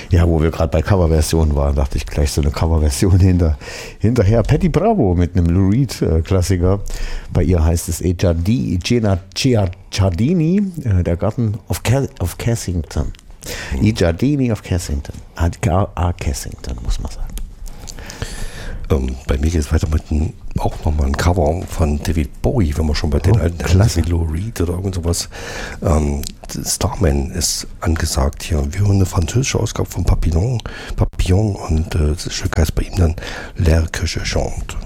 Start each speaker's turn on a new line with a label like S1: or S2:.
S1: Ja, wo wir gerade bei Coverversionen waren, dachte ich gleich so eine Coverversion hinterher. Patti Bravo mit einem Lou Reed-Klassiker. Bei ihr heißt es Giardini, der Garten of Cassington. I Giardini of Cassington. Cassington, muss man sagen.
S2: Bei mir geht es weiter mit auch nochmal ein Cover von David Bowie, wenn man schon bei den alten
S1: klasse.
S2: wie Lou Reed oder irgend sowas. Starman ist angesagt hier. Wir hören eine französische Ausgabe von Papillon und das Stück heißt bei ihm dann L'air que je chante.